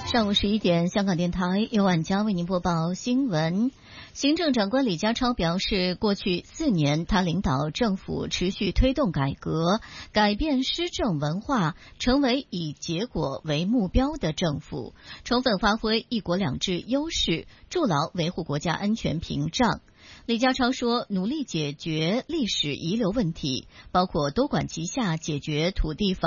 上午11点，香港电台由晚佳为您播报新闻。行政长官李家超表示，过去4年，他领导政府持续推动改革，改变施政文化，成为以结果为目标的政府，充分发挥一国两制优势，筑牢维护国家安全屏障。李家超说，努力解决历史遗留问题，包括多管齐下解决土地